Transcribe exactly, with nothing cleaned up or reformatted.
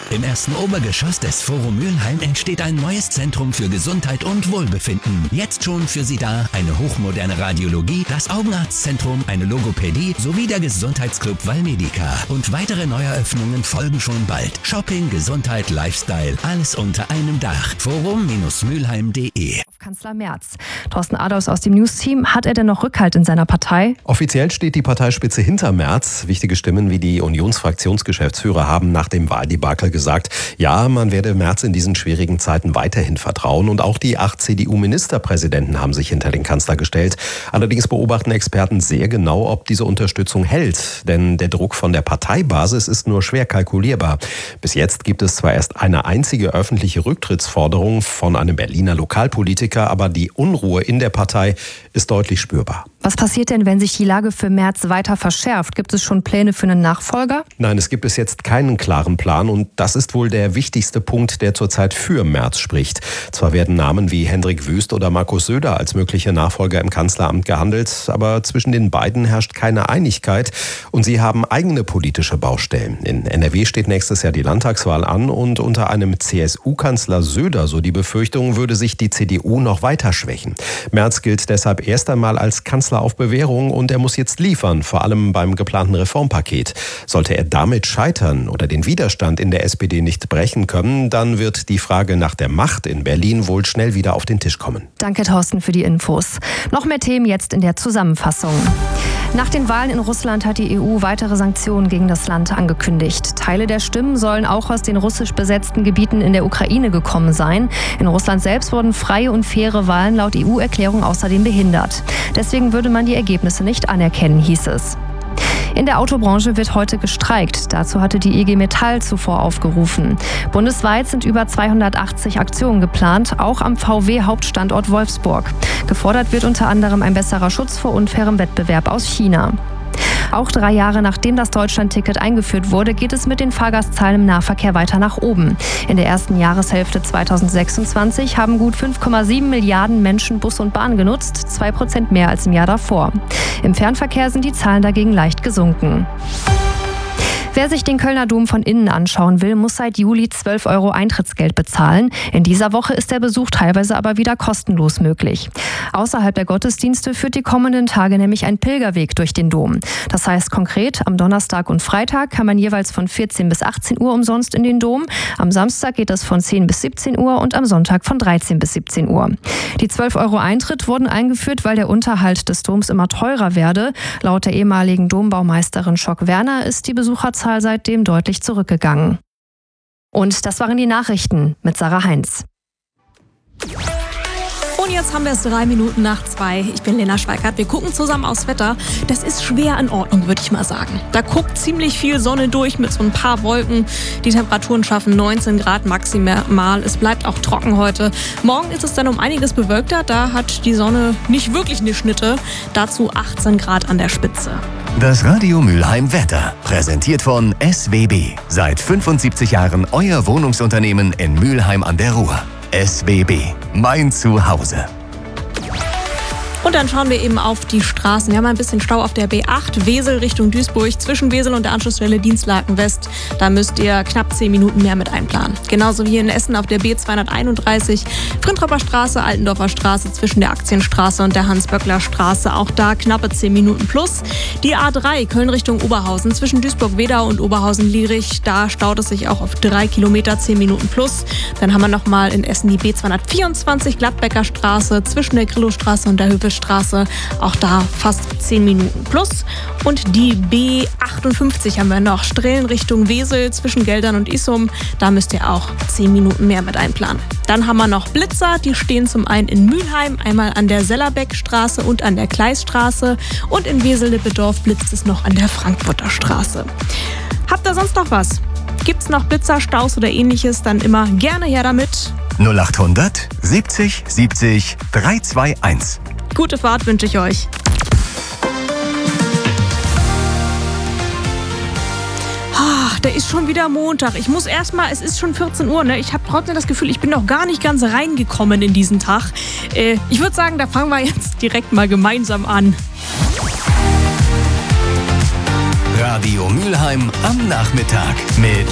Im ersten Obergeschoss des Forum Mülheim entsteht ein neues Zentrum für Gesundheit und Wohlbefinden. Jetzt schon für Sie da eine hochmoderne Radiologie, das Augenarztzentrum, eine Logopädie sowie der Gesundheitsclub Valmedica. Und weitere Neueröffnungen folgen schon bald. Shopping, Gesundheit, Lifestyle, alles unter einem Dach. forum Mülheim punkt de. Kanzler Merz. Thorsten Adolfs aus dem News-Team. Hat er denn noch Rückhalt in seiner Partei? Offiziell steht die Parteispitze hinter Merz. Wichtige Stimmen wie die Unionsfraktionsgeschäftsführer haben nach dem Wahldebakel gesagt, ja, man werde Merz in diesen schwierigen Zeiten weiterhin vertrauen. Und auch die acht C D U-Ministerpräsidenten haben sich hinter den Kanzler gestellt. Allerdings beobachten Experten sehr genau, ob diese Unterstützung hält. Denn der Druck von der Parteibasis ist nur schwer kalkulierbar. Bis jetzt gibt es zwar erst eine einzige öffentliche Rücktrittsforderung von einem Berliner Lokalpolitiker, aber die Unruhe in der Partei ist deutlich spürbar. Was passiert denn, wenn sich die Lage für Merz weiter verschärft? Gibt es schon Pläne für einen Nachfolger? Nein, es gibt bis jetzt keinen klaren Plan und das ist wohl der wichtigste Punkt, der zurzeit für Merz spricht. Zwar werden Namen wie Hendrik Wüst oder Markus Söder als mögliche Nachfolger im Kanzleramt gehandelt, aber zwischen den beiden herrscht keine Einigkeit und sie haben eigene politische Baustellen. In N R W steht nächstes Jahr die Landtagswahl an und unter einem C S U-Kanzler Söder, so die Befürchtung, würde sich die C D U noch weiter schwächen. Merz gilt deshalb erst einmal als Kanzler auf Bewährung und er muss jetzt liefern, vor allem beim geplanten Reformpaket. Sollte er damit scheitern oder den Widerstand in der S P D nicht brechen können, dann wird die Frage nach der Macht in Berlin wohl schnell wieder auf den Tisch kommen. Danke, Thorsten, für die Infos. Noch mehr Themen jetzt in der Zusammenfassung. Nach den Wahlen in Russland hat die E U weitere Sanktionen gegen das Land angekündigt. Teile der Stimmen sollen auch aus den russisch besetzten Gebieten in der Ukraine gekommen sein. In Russland selbst wurden freie und faire Wahlen laut E U-Erklärung außerdem behindert. Deswegen würde man die Ergebnisse nicht anerkennen, hieß es. In der Autobranche wird heute gestreikt. Dazu hatte die I G Metall zuvor aufgerufen. Bundesweit sind über zweihundertachtzig Aktionen geplant, auch am V W-Hauptstandort Wolfsburg. Gefordert wird unter anderem ein besserer Schutz vor unfairem Wettbewerb aus China. Auch drei Jahre nachdem das Deutschland-Ticket eingeführt wurde, geht es mit den Fahrgastzahlen im Nahverkehr weiter nach oben. In der ersten Jahreshälfte zweitausendsechsundzwanzig haben gut fünf Komma sieben Milliarden Menschen Bus und Bahn genutzt, zwei Prozent mehr als im Jahr davor. Im Fernverkehr sind die Zahlen dagegen leicht gesunken. Wer sich den Kölner Dom von innen anschauen will, muss seit Juli zwölf Euro Eintrittsgeld bezahlen. In dieser Woche ist der Besuch teilweise aber wieder kostenlos möglich. Außerhalb der Gottesdienste führt die kommenden Tage nämlich ein Pilgerweg durch den Dom. Das heißt konkret, am Donnerstag und Freitag kann man jeweils von vierzehn bis achtzehn Uhr umsonst in den Dom. Am Samstag geht es von zehn bis siebzehn Uhr und am Sonntag von dreizehn bis siebzehn Uhr. Die zwölf Euro Eintritt wurden eingeführt, weil der Unterhalt des Doms immer teurer werde. Laut der ehemaligen Dombaumeisterin Schock-Werner ist die Besucherzahl seitdem deutlich zurückgegangen. Und das waren die Nachrichten mit Sarah Heinz. Und jetzt haben wir es drei Minuten nach zwei. Ich bin Lena Schweikart. Wir gucken zusammen aufs Wetter. Das ist schwer in Ordnung, würde ich mal sagen. Da guckt ziemlich viel Sonne durch mit so ein paar Wolken. Die Temperaturen schaffen neunzehn Grad maximal. Es bleibt auch trocken heute. Morgen ist es dann um einiges bewölkter. Da hat die Sonne nicht wirklich eine Schnitte. Dazu achtzehn Grad an der Spitze. Das Radio Mülheim Wetter, präsentiert von S W B. Seit fünfundsiebzig Jahren euer Wohnungsunternehmen in Mülheim an der Ruhr. S W B, mein Zuhause. Und dann schauen wir eben auf die Straßen. Wir haben ein bisschen Stau auf der B acht, Wesel Richtung Duisburg, zwischen Wesel und der Anschlussstelle Dienstlaken West. Da müsst ihr knapp zehn Minuten mehr mit einplanen. Genauso wie in Essen auf der B zweihunderteinunddreißig, Frintropper Straße, Altendorfer Straße zwischen der Aktienstraße und der Hans-Böckler Straße. Auch da knappe zehn Minuten plus. Die A drei, Köln Richtung Oberhausen, zwischen Duisburg-Wedau und Oberhausen-Lierich. Da staut es sich auch auf drei Kilometer, zehn Minuten plus. Dann haben wir nochmal in Essen die B zweihundertvierundzwanzig, Gladbecker Straße, zwischen der Grillow-Straße und der Höfe Straße, auch da fast zehn Minuten plus. Und die B achtundfünfzig haben wir noch, Strehlen Richtung Wesel zwischen Geldern und Issum. Da müsst ihr auch zehn Minuten mehr mit einplanen. Dann haben wir noch Blitzer, die stehen zum einen in Mülheim, einmal an der Sellerbeckstraße und an der Kleisstraße. Und in Wesel-Lippedorf blitzt es noch an der Frankfurter Straße. Habt ihr sonst noch was? Gibt's noch Blitzer, Staus oder ähnliches? Dann immer gerne her damit. null achthundert siebzig siebzig dreihunderteinundzwanzig. Gute Fahrt wünsche ich euch. Ach, da ist schon wieder Montag. Ich muss erstmal, es ist schon vierzehn Uhr, ne? Ich habe trotzdem das Gefühl, ich bin noch gar nicht ganz reingekommen in diesen Tag. Äh, ich würde sagen, da fangen wir jetzt direkt mal gemeinsam an. Radio Mülheim am Nachmittag mit